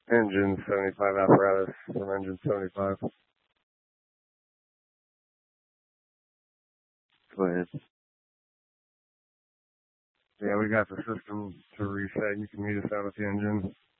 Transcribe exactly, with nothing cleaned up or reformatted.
Engine seventy-five apparatus from engine seventy-five. Go ahead. Yeah, we got the system to reset. You can meet us out at the engine.